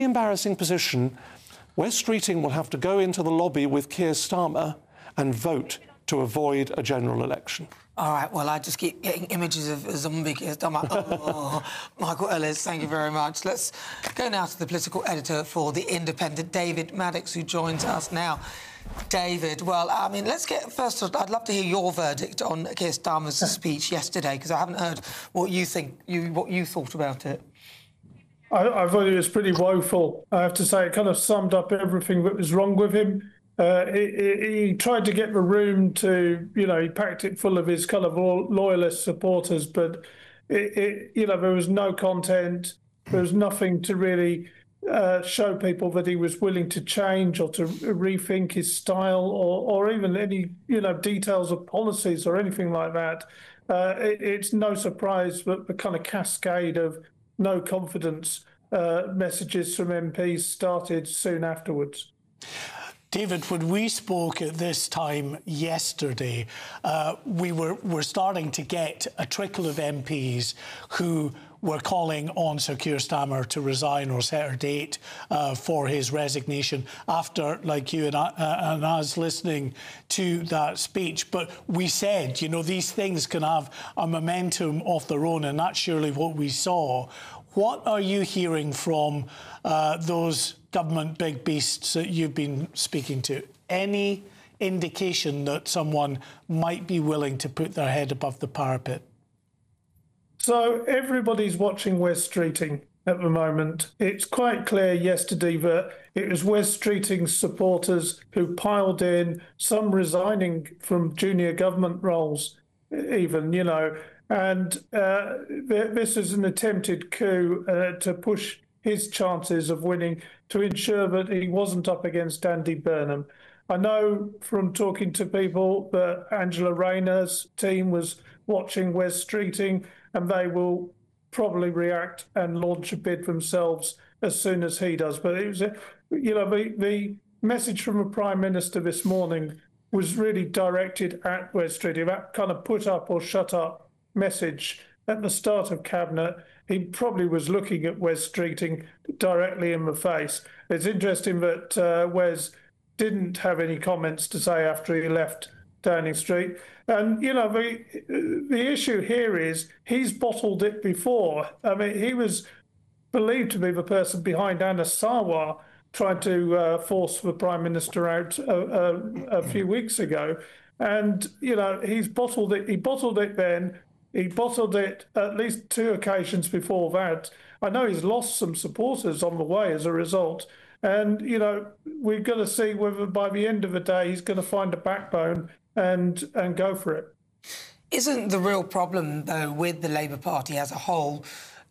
Embarrassing position. West Streeting will have to go into the lobby with Keir Starmer and vote to avoid a general election. All right, well, I just keep getting images of a zombie Keir Starmer. Oh, Michael Ellis, thank you very much. Let's go now to the political editor for The Independent, David Maddox, who joins us now. David, well, I mean, let's get... First, I'd love to hear your verdict on Keir Starmer's speech yesterday, because I haven't heard what you thought about it. I thought it was pretty woeful. I have to say, it kind of summed up everything that was wrong with him. He tried to get the room to, he packed it full of his kind of loyalist supporters, but, there was no content. There was nothing to really show people that he was willing to change or to rethink his style or even any, details of policies or anything like that. It's no surprise that the kind of cascade of no confidence messages from MPs started soon afterwards. David, when we spoke at this time yesterday, we were starting to get a trickle of MPs who were calling on Sir Keir Starmer to resign or set a date for his resignation after, like you and us, listening to that speech. But we said, these things can have a momentum of their own, and that's surely what we saw. What are you hearing from those government big beasts that you've been speaking to? Any indication that someone might be willing to put their head above the parapet? So everybody's watching West Streeting at the moment. It's quite clear yesterday that it was West Streeting's supporters who piled in, some resigning from junior government roles even, and this is an attempted coup to push his chances of winning, to ensure that he wasn't up against Andy Burnham. I know from talking to people that Angela Rayner's team was watching West Streeting, and they will probably react and launch a bid themselves as soon as he does. But it was, the message from the Prime Minister this morning was really directed at West Streeting, that kind of put up or shut up message at the start of Cabinet. He probably was looking at West Streeting directly in the face. It's interesting that Wes didn't have any comments to say after he left Downing Street. And, the issue here is he's bottled it before. I mean, he was believed to be the person behind Anna Sarwar trying to force the Prime Minister out a few weeks ago. And, he's bottled it. He bottled it then. He bottled it at least 2 occasions before that. I know he's lost some supporters on the way as a result. And, we've got to see whether by the end of the day he's going to find a backbone and go for it. Isn't the real problem, though, with the Labour Party as a whole,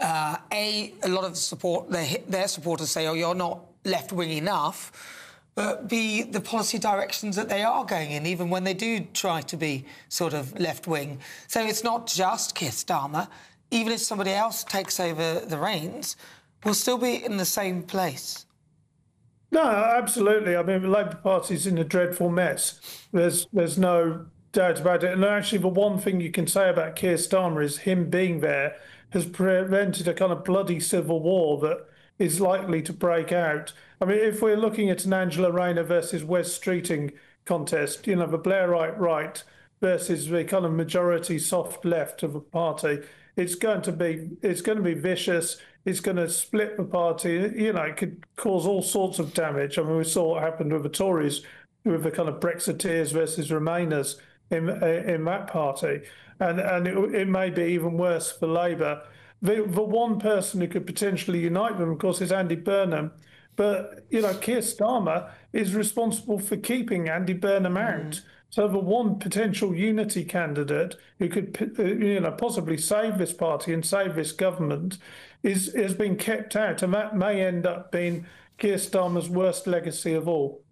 a lot of their supporters say, oh, you're not left-wing enough, but B, the policy directions that they are going in, even when they do try to be sort of left-wing. So it's not just Keir Starmer. Even if somebody else takes over the reins, we'll still be in the same place. No, absolutely. I mean, the Labour Party's in a dreadful mess. There's no doubt about it. And actually, the one thing you can say about Keir Starmer is him being there has prevented a kind of bloody civil war that is likely to break out. I mean, if we're looking at an Angela Rayner versus West Streeting contest, the Blairite right versus the kind of majority soft left of a party, it's going to be vicious. It's going to split the party. It could cause all sorts of damage. I mean, we saw what happened with the Tories, with the kind of Brexiteers versus Remainers in that party, and it may be even worse for Labour. The one person who could potentially unite them, of course, is Andy Burnham. But, Keir Starmer is responsible for keeping Andy Burnham out. So the one potential unity candidate who could, possibly save this party and save this government has been kept out. And that may end up being Keir Starmer's worst legacy of all.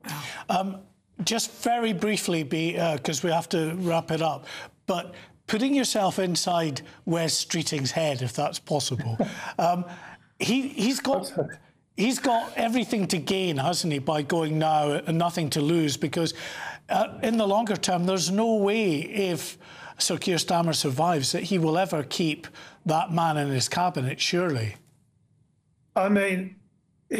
Just very briefly, because we have to wrap it up, but putting yourself inside Wes Streeting's head, if that's possible, he's got everything to gain, hasn't he, by going now and nothing to lose, because in the longer term, there's no way, if Sir Keir Starmer survives, that he will ever keep that man in his cabinet, surely. I mean,